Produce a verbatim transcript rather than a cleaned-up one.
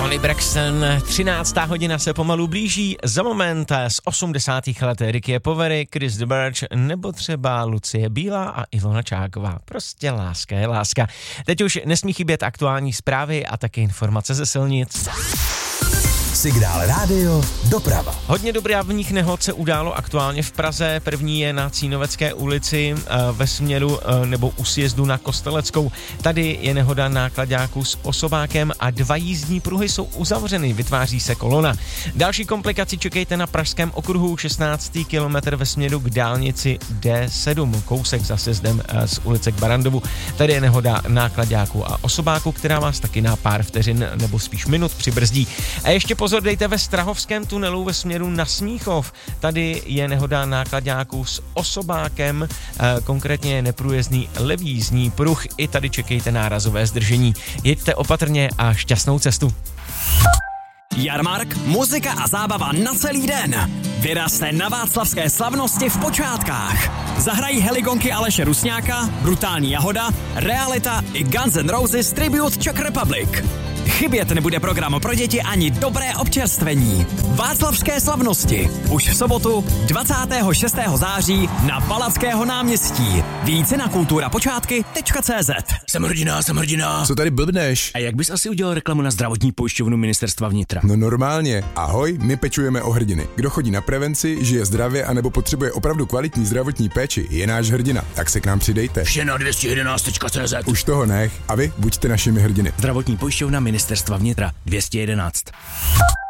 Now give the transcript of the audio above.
Toni Braxton, třináctá hodina se pomalu blíží, za moment z osmdesátých let Ricky Povery, Chris de Burgh nebo třeba Lucie Bílá a Ilona Čáková. Prostě láska je láska. Teď už nesmí chybět aktuální zprávy a také informace ze silnic. Signál rádio doprava. Hodně dopravních nehod se událo aktuálně v Praze. První je na Cínovecké ulici ve směru nebo u sjezdu na Kosteleckou. Tady je nehoda náklaďáků s osobákem a dva jízdní pruhy jsou uzavřeny, vytváří se kolona. Další komplikaci čekejte na pražském okruhu, šestnáctý kilometr ve směru k dálnici D sedm, kousek za sjezdem z ulice k Barandovu. Tady je nehoda náklaďáků a osobáků, která vás taky na pár vteřin nebo spíš minut přibrzdí. A ještě pozor, dejte ve Strahovském tunelu ve směru na Smíchov. Tady je nehoda náklaďáků s osobákem, e, konkrétně je neprůjezdný levý jízdní pruh. I tady čekejte nárazové zdržení. Jeďte opatrně a šťastnou cestu. Jarmark, muzika a zábava na celý den. Vyrazte na václavské slavnosti v počátkách. Zahrají heligonky Aleše Rusňáka, Brutální Jahoda, Realita i Guns N' Roses Tribute Czech Republic. Chybět nebude program pro děti ani dobré občerstvení. Václavské slavnosti. Už v sobotu dvacátého šestého září na Palackého náměstí. Více na kultura počátky tečka cé zet. Jsem hrdina, jsem hrdina. Co tady blbneš? A jak bys asi udělal reklamu na zdravotní pojišťovnu Ministerstva vnitra? No normálně. Ahoj, my pečujeme o hrdiny. Kdo chodí na prevenci, žije zdravě a nebo potřebuje opravdu kvalitní zdravotní péči, je náš hrdina. Tak se k nám přidejte. Vše na dvě stě jedenáct tečka cé zet. Už toho nech. A vy buďte našimi hrdiny. Zdravotní pojišťovna Ministerstva vnitra dvě stě jedenáct.